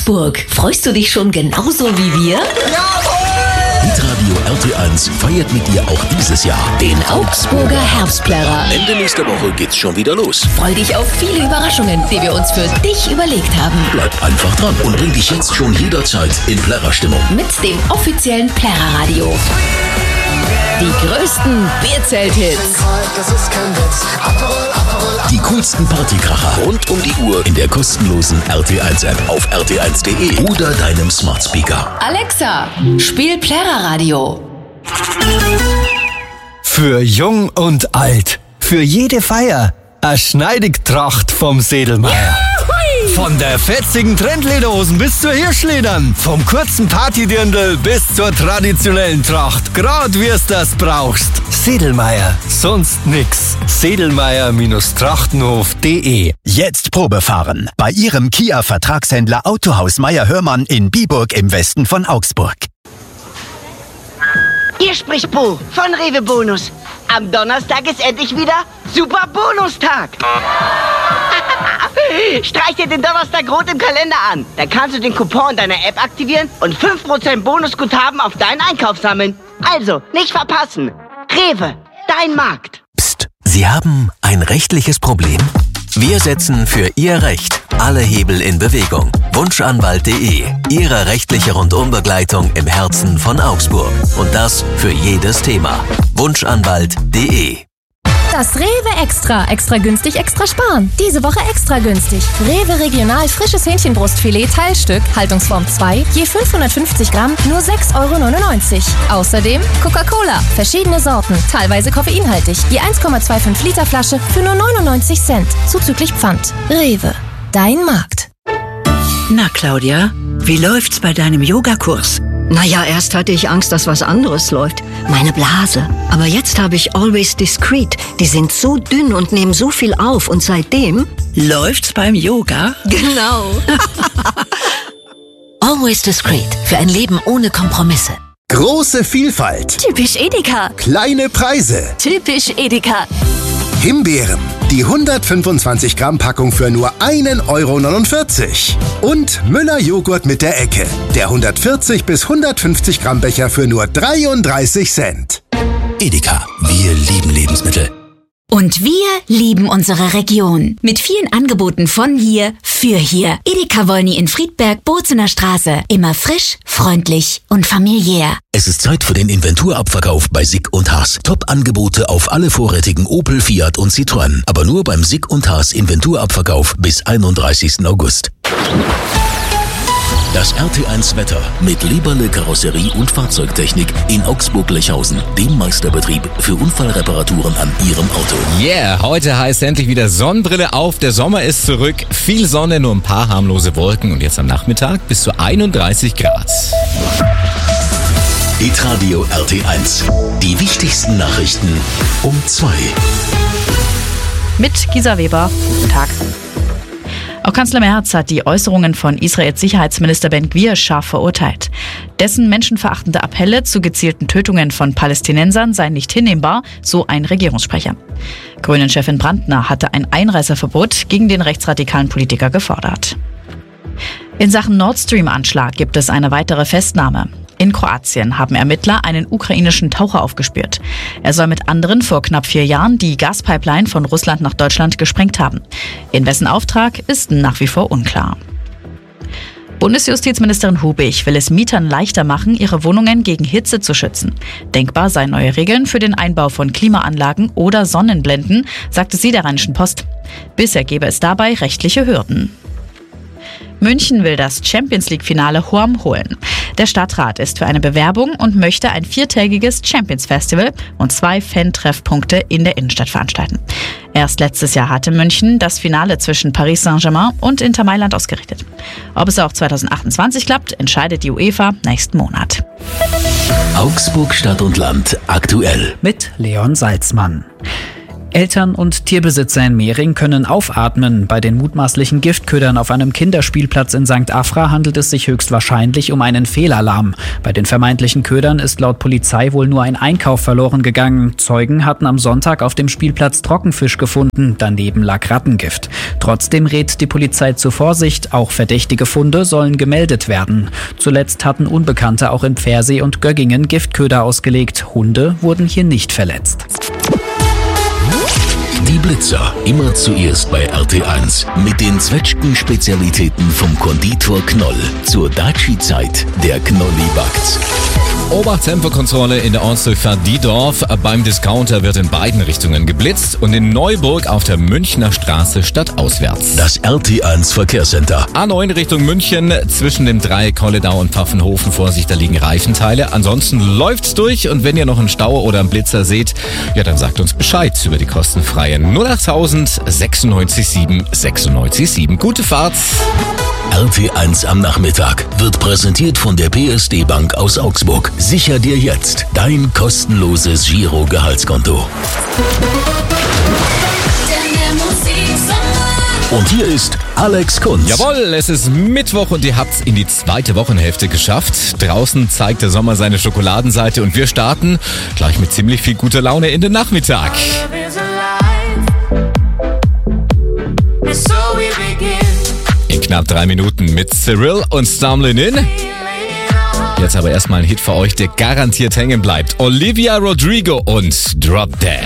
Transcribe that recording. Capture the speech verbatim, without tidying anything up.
Augsburg. Freust du dich schon genauso wie wir? Hitradio R T eins feiert mit dir auch dieses Jahr den Augsburger Herbstplärrer. Ende nächster Woche geht's schon wieder los. Freu dich auf viele Überraschungen, die wir uns für dich überlegt haben. Bleib einfach dran und bring dich jetzt schon jederzeit in Plärrerstimmung. Mit dem offiziellen Plärrerradio. Die größten Bierzelt-Hits. Die coolsten Partykracher rund um die Uhr in der kostenlosen R T eins App auf r t eins punkt d e oder deinem Smart Speaker. Alexa, spiel Plärrerradio. Für jung und alt, für jede Feier, eine Schneidigtracht vom Sedelmeier. Von der fetzigen Trendlederhosen bis zur Hirschledern, vom kurzen Partydirndl bis zur traditionellen Tracht, grad wie's das brauchst. Sedelmeier, sonst nix. Sedelmeier Trachtenhof punkt de. Jetzt Probefahren bei Ihrem Kia-Vertragshändler Autohaus Meier-Hörmann in Biburg im Westen von Augsburg. Hier spricht Bo von Rewe Bonus. Am Donnerstag ist endlich wieder Super Bonustag. Streich dir den Donnerstag rot im Kalender an. Dann kannst du den Coupon deiner App aktivieren und fünf Prozent Bonusguthaben auf deinen Einkauf sammeln. Also, nicht verpassen. Rewe, dein Markt. Psst, Sie haben ein rechtliches Problem? Wir setzen für Ihr Recht alle Hebel in Bewegung. Wunschanwalt punkt de, Ihre rechtliche Rundumbegleitung im Herzen von Augsburg. Und das für jedes Thema. Wunschanwalt punkt de. Das Rewe Extra. Extra günstig, extra sparen. Diese Woche extra günstig. Rewe Regional frisches Hähnchenbrustfilet Teilstück, Haltungsform zwei, je fünfhundertfünfzig Gramm, nur sechs Euro neunundneunzig. Außerdem Coca-Cola, verschiedene Sorten, teilweise koffeinhaltig, je eins Komma fünfundzwanzig Liter Flasche für nur neunundneunzig Cent, zuzüglich Pfand. Rewe, dein Markt. Na Claudia, wie läuft's bei deinem Yogakurs? Naja, erst hatte ich Angst, dass was anderes läuft. Meine Blase. Aber jetzt habe ich Always Discreet. Die sind so dünn und nehmen so viel auf. Und seitdem läuft's beim Yoga. Genau. Always Discreet. Für ein Leben ohne Kompromisse. Große Vielfalt. Typisch Edeka. Kleine Preise. Typisch Edeka. Himbeeren. Die hundertfünfundzwanzig Gramm Packung für nur einen Euro neunundvierzig. Und Müller Joghurt mit der Ecke. Der hundertvierzig bis hundertfünfzig Gramm Becher für nur dreiunddreißig Cent. Edeka, wir lieben Lebensmittel. Und wir lieben unsere Region. Mit vielen Angeboten von hier für hier. Edeka Wolny in Friedberg, Bozener Straße. Immer frisch, freundlich und familiär. Es ist Zeit für den Inventurabverkauf bei Sick und Haas. Top-Angebote auf alle vorrätigen Opel, Fiat und Citroën. Aber nur beim Sick und Haas Inventurabverkauf bis einunddreißigsten August. Das R T eins Wetter mit Lieberle Karosserie und Fahrzeugtechnik in Augsburg-Lechhausen, dem Meisterbetrieb für Unfallreparaturen an Ihrem Auto. Yeah, heute heißt endlich wieder Sonnenbrille auf. Der Sommer ist zurück. Viel Sonne, nur ein paar harmlose Wolken und jetzt am Nachmittag bis zu einunddreißig Grad. Hitradio R T eins. Die wichtigsten Nachrichten um zwei. Mit Gisa Weber. Guten Tag. Auch Kanzler Merz hat die Äußerungen von Israels Sicherheitsminister Ben-Gvir scharf verurteilt. Dessen menschenverachtende Appelle zu gezielten Tötungen von Palästinensern seien nicht hinnehmbar, so ein Regierungssprecher. Grünen-Chefin Brandner hatte ein Einreiseverbot gegen den rechtsradikalen Politiker gefordert. In Sachen Nord Stream-Anschlag gibt es eine weitere Festnahme. In Kroatien haben Ermittler einen ukrainischen Taucher aufgespürt. Er soll mit anderen vor knapp vier Jahren die Gaspipeline von Russland nach Deutschland gesprengt haben. In wessen Auftrag ist nach wie vor unklar. Bundesjustizministerin Hubig will es Mietern leichter machen, ihre Wohnungen gegen Hitze zu schützen. Denkbar seien neue Regeln für den Einbau von Klimaanlagen oder Sonnenblenden, sagte sie der Rheinischen Post. Bisher gäbe es dabei rechtliche Hürden. München will das Champions-League-Finale Horm holen. Der Stadtrat ist für eine Bewerbung und möchte ein viertägiges Champions-Festival und zwei Fan-Treffpunkte in der Innenstadt veranstalten. Erst letztes Jahr hatte München das Finale zwischen Paris Saint-Germain und Inter Mailand ausgerichtet. Ob es auch zweitausendachtundzwanzig klappt, entscheidet die UEFA nächsten Monat. Augsburg Stadt und Land aktuell. Mit Leon Salzmann. Eltern und Tierbesitzer in Mehring können aufatmen. Bei den mutmaßlichen Giftködern auf einem Kinderspielplatz in Sankt Afra handelt es sich höchstwahrscheinlich um einen Fehlalarm. Bei den vermeintlichen Ködern ist laut Polizei wohl nur ein Einkauf verloren gegangen. Zeugen hatten am Sonntag auf dem Spielplatz Trockenfisch gefunden, daneben lag Rattengift. Trotzdem rät die Polizei zur Vorsicht, auch verdächtige Funde sollen gemeldet werden. Zuletzt hatten Unbekannte auch in Pfersee und Göggingen Giftköder ausgelegt. Hunde wurden hier nicht verletzt. Die Blitzer, immer zuerst bei R T eins. Mit den Zwetschgen-Spezialitäten vom Konditor Knoll. Zur Daci-Zeit, der Knolli backt's. Obertempokontrolle in der Ortshöfe Diedorf. Beim Discounter wird in beiden Richtungen geblitzt und in Neuburg auf der Münchner Straße stadtauswärts. Das R T eins Verkehrscenter. A neun Richtung München, zwischen dem Dreieck Holledau und Pfaffenhofen. Vorsicht, da liegen Reifenteile. Ansonsten läuft's durch und wenn ihr noch einen Stau oder einen Blitzer seht, ja, dann sagt uns Bescheid über die kostenfreien null acht tausend sechsundneunzig sieben sechsundneunzig sieben. Gute Fahrt! R T eins am Nachmittag wird präsentiert von der P S D Bank aus Augsburg. Sicher dir jetzt dein kostenloses Giro-Gehaltskonto. Und hier ist Alex Kunz. Jawohl, es ist Mittwoch und ihr habt's in die zweite Wochenhälfte geschafft. Draußen zeigt der Sommer seine Schokoladenseite und wir starten gleich mit ziemlich viel guter Laune in den Nachmittag. In knapp drei Minuten mit Cyril und Stormlin in. Jetzt aber erstmal ein Hit für euch, der garantiert hängen bleibt. Olivia Rodrigo und Drop Dead.